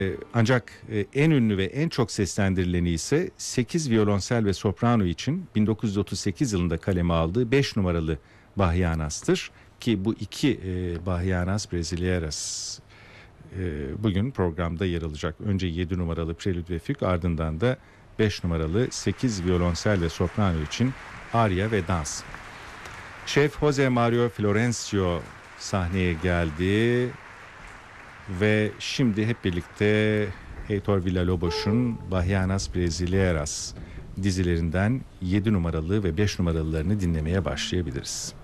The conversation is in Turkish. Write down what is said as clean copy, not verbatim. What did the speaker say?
Ancak en ünlü ve en çok seslendirileni ise 8 violonsel ve soprano için 1938 yılında kaleme aldığı 5 numaralı Bahianas'tır. Ki bu iki Bahianas Brasileiras bugün programda yer alacak. Önce 7 numaralı Prelude ve Fugue, ardından da 5 numaralı 8 violonsel ve soprano için Aria ve Dans. Şef Jose Mario Florencio sahneye geldi ve şimdi hep birlikte Heitor Villa-Lobos'un Bahianas Brasileiras dizilerinden 7 numaralı ve 5 numaralılarını dinlemeye başlayabiliriz.